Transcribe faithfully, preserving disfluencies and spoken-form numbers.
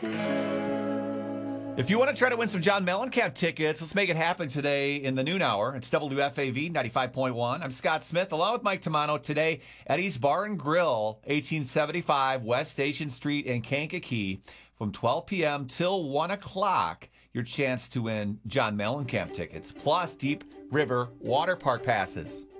If you want to try to win some John Mellencamp tickets, let's make it happen today in the noon hour. It's W F A V ninety-five point one. I'm Scott Smith, along with Mike Tamano. Today, Eddie's Bar and Grill, eighteen seventy-five West Station Street in Kankakee, from twelve p.m. till one o'clock. Your chance to win John Mellencamp tickets, plus Deep River Water Park passes.